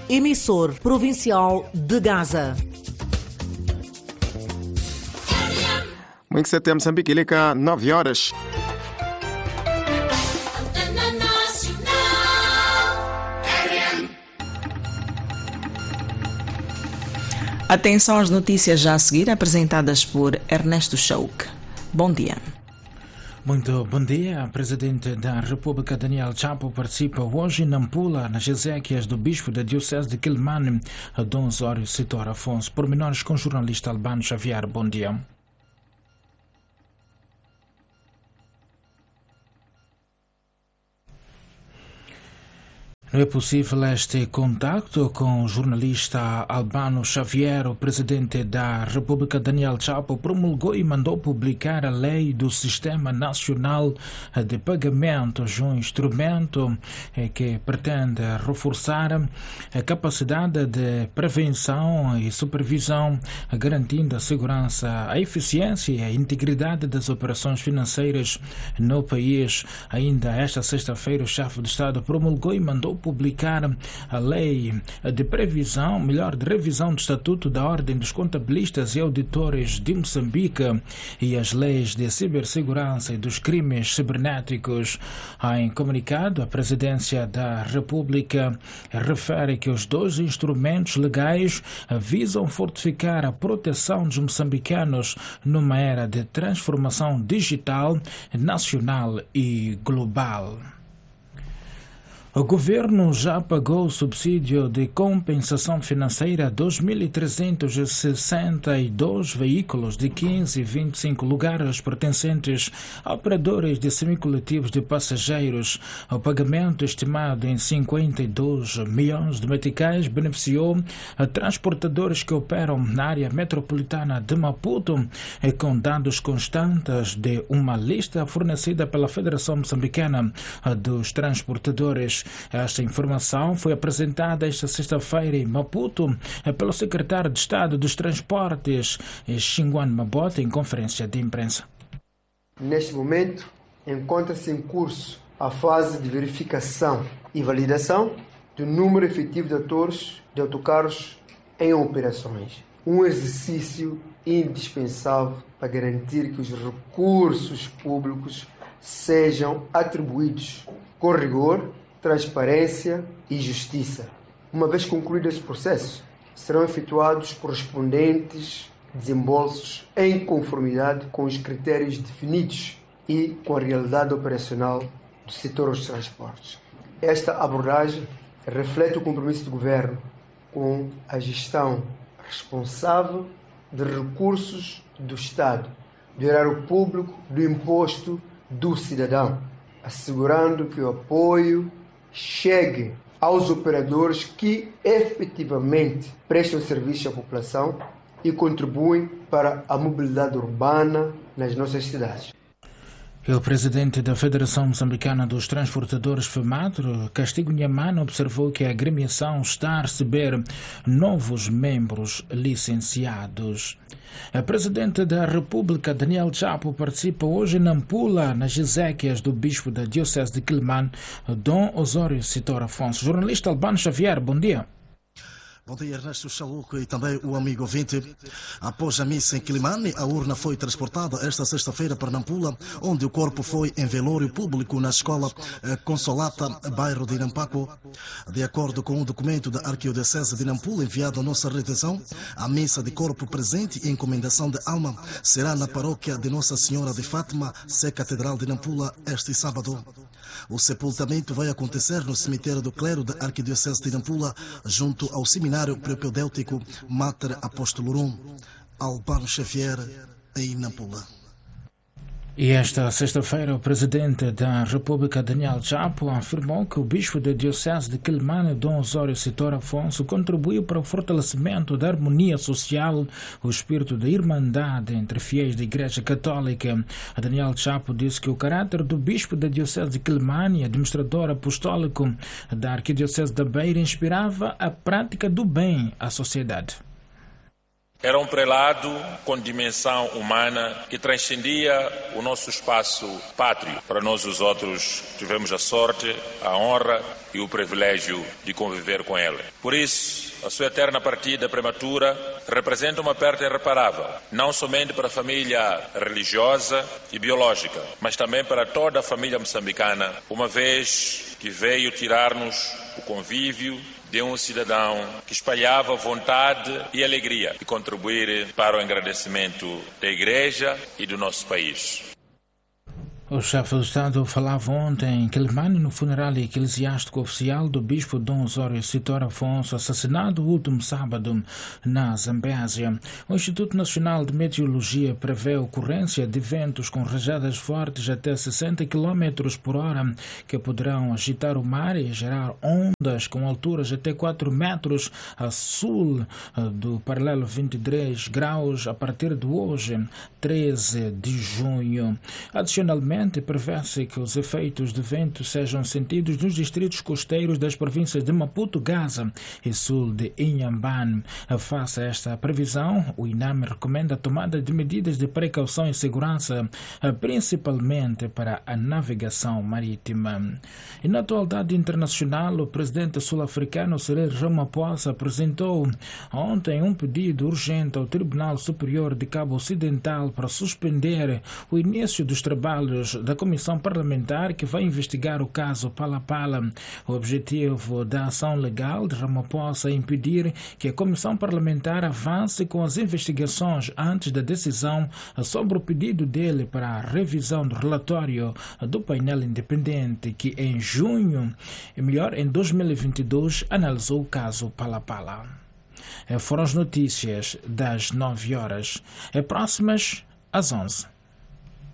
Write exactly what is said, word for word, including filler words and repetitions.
emissor provincial de Gaza. Muito setembro, Moçambique, liga nove horas. Atenção às notícias já a seguir, apresentadas por Ernesto Chouk. Bom dia. Muito bom dia. O presidente da República, Daniel Chapo, participa hoje em Nampula, nas exéquias do bispo da Diocese de Quelimane, Dom Osório Sitor Afonso. Pormenores com o jornalista Albano Xavier. Bom dia. Não é possível este contacto com o jornalista Albano Xavier. O presidente da República, Daniel Chapo, promulgou e mandou publicar a lei do Sistema Nacional de Pagamentos, um instrumento que pretende reforçar a capacidade de prevenção e supervisão, garantindo a segurança, a eficiência e a integridade das operações financeiras no país. Ainda esta sexta-feira, o chefe de Estado promulgou e mandou publicar a lei de previsão, melhor, de revisão do Estatuto da Ordem dos Contabilistas e Auditores de Moçambique e as leis de cibersegurança e dos crimes cibernéticos. Em comunicado, a Presidência da República refere que os dois instrumentos legais visam fortificar a proteção dos moçambicanos numa era de transformação digital, nacional e global. O governo já pagou o subsídio de compensação financeira a dois mil trezentos e sessenta e dois veículos de quinze e vinte e cinco lugares pertencentes a operadores de semicoletivos de passageiros. O pagamento, estimado em cinquenta e dois milhões de meticais, beneficiou a transportadores que operam na área metropolitana de Maputo, e com dados constantes de uma lista fornecida pela Federação Moçambicana dos Transportadores. Esta informação foi apresentada esta sexta-feira em Maputo pelo secretário de Estado dos Transportes, Xinguan Mabota, em conferência de imprensa. Neste momento, encontra-se em curso a fase de verificação e validação do número efetivo de atores de autocarros em operações. Um exercício indispensável para garantir que os recursos públicos sejam atribuídos com rigor, transparência e justiça. Uma vez concluído esse processo, serão efetuados correspondentes desembolsos em conformidade com os critérios definidos e com a realidade operacional do setor dos transportes. Esta abordagem reflete o compromisso do Governo com a gestão responsável de recursos do Estado, do erário público, do imposto do cidadão, assegurando que o apoio chegue aos operadores que efetivamente prestam serviço à população e contribuem para a mobilidade urbana nas nossas cidades. O presidente da Federação Moçambicana dos Transportadores, FEMATRO, Castigo Nhamana, observou que a agremiação está a receber novos membros licenciados. A Presidente da República, Daniel Chapo, participa hoje em Nampula, nas exéquias do bispo da Diocese de Quelimane, Dom Osório Sitor Afonso. Jornalista Albano Xavier, bom dia. Bom dia, Ernesto Chaluco e também o amigo ouvinte. Após a missa em Quelimane, a urna foi transportada esta sexta-feira para Nampula, onde o corpo foi em velório público na escola Consolata, bairro de Inampaco. De acordo com um documento da Arquidiocese de Nampula enviado à nossa redação, a missa de corpo presente e encomendação de alma será na paróquia de Nossa Senhora de Fátima, Sé Catedral de Nampula, este sábado. O sepultamento vai acontecer no cemitério do clero da Arquidiocese de Nampula, junto ao seminário propedêutico Mater Apostolorum. Albano Xavier, em Nampula. E esta sexta-feira, o presidente da República, Daniel Chapo, afirmou que o bispo da Diocese de Quelimane, Dom Osório Sitor Afonso, contribuiu para o fortalecimento da harmonia social, o espírito da irmandade entre fiéis da Igreja Católica. Daniel Chapo disse que o caráter do bispo da Diocese de Quelimane, administrador apostólico da Arquidiocese da Beira, inspirava a prática do bem à sociedade. Era um prelado com dimensão humana que transcendia o nosso espaço pátrio. Para nós os outros tivemos a sorte, a honra e o privilégio de conviver com ele. Por isso, a sua eterna partida prematura representa uma perda irreparável, não somente para a família religiosa e biológica, mas também para toda a família moçambicana, uma vez que veio tirar-nos o convívio de um cidadão que espalhava vontade e alegria e contribuir para o engrandecimento da Igreja e do nosso país. O chefe do Estado falava ontem em Quelimane no funeral eclesiástico oficial do bispo Dom Osório Sitor Afonso, assassinado o último sábado na Zambésia. O Instituto Nacional de Meteorologia prevê a ocorrência de ventos com rajadas fortes até sessenta quilômetros por hora que poderão agitar o mar e gerar ondas com alturas até quatro metros a sul do paralelo vinte e três graus a partir de hoje, treze de junho. Adicionalmente, prevê-se que os efeitos de vento sejam sentidos nos distritos costeiros das províncias de Maputo, Gaza e sul de Inhambane. Face a esta previsão, o INAME recomenda a tomada de medidas de precaução e segurança, principalmente para a navegação marítima. E na atualidade internacional, o presidente sul-africano Cyril Ramaphosa apresentou ontem um pedido urgente ao Tribunal Superior de Cabo Ocidental para suspender o início dos trabalhos da Comissão Parlamentar que vai investigar o caso Palapala. O objetivo da ação legal de Ramaphosa é impedir que a Comissão Parlamentar avance com as investigações antes da decisão sobre o pedido dele para a revisão do relatório do painel independente que em junho, melhor, em dois mil e vinte e dois, analisou o caso Palapala. Foram as notícias das nove horas, próximas às onze.